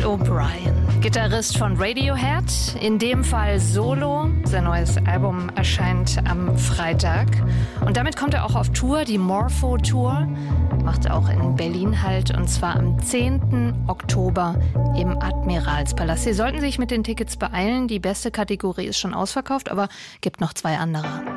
O'Brien, Gitarrist von Radiohead, in dem Fall solo. Sein neues Album erscheint am Freitag. Und damit kommt er auch auf Tour, die Morpho Tour. Macht auch in Berlin Halt, und zwar am 10. Oktober im Admiralspalast. Sie sollten sich mit den Tickets beeilen. Die beste Kategorie ist schon ausverkauft, aber gibt noch 2 andere.